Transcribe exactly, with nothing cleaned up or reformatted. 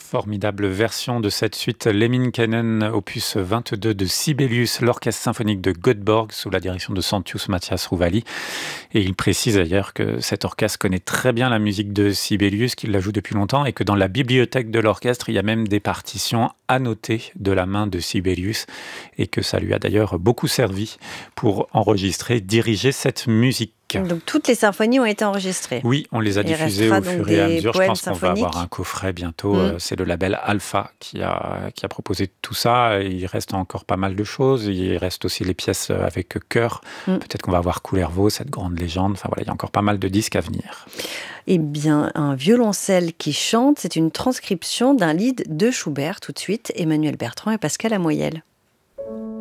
Formidable version de cette suite Lemminkäinen, opus vingt-deux de Sibelius, l'orchestre symphonique de Göteborg, sous la direction de Santhius Matthias Rouvali. Et il précise d'ailleurs que cet orchestre connaît très bien la musique de Sibelius, qu'il la joue depuis longtemps, et que dans la bibliothèque de l'orchestre, il y a même des partitions annotées de la main de Sibelius, et que ça lui a d'ailleurs beaucoup servi pour enregistrer, diriger cette musique. Donc toutes les symphonies ont été enregistrées. Oui, on les a Il diffusées au fur et à mesure. Je pense qu'on va avoir un coffret bientôt. Mmh. C'est le label Alpha qui a, qui a proposé tout ça. Il reste encore pas mal de choses. Il reste aussi les pièces avec chœur. Mmh. Peut-être qu'on va avoir Kullervo, cette grande légende. Enfin voilà, il y a encore pas mal de disques à venir. Eh bien, un violoncelle qui chante, c'est une transcription d'un lied de Schubert. Tout de suite, Emmanuel Bertrand et Pascal Lamoyelle.